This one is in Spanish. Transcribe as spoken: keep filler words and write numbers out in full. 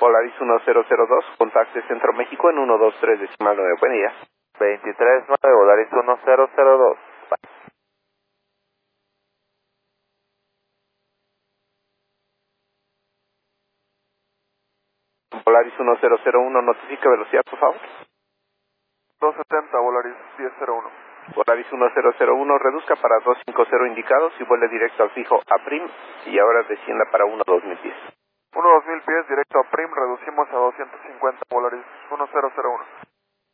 Polaris uno cero cero dos, contacte Centro México en uno dos tres decimal nueve. Buen día. veintitrés nueve, Polaris uno cero cero dos. Polaris uno cero cero uno, notifica velocidad, por favor. doscientos setenta, Polaris diez cero uno. Polaris uno cero cero uno, reduzca para doscientos cincuenta indicados y vuele directo al fijo A prim y ahora descienda para uno dos mil pies. uno dos mil pies, directo a Prim, reducimos a doscientos cincuenta, Polaris uno cero cero uno.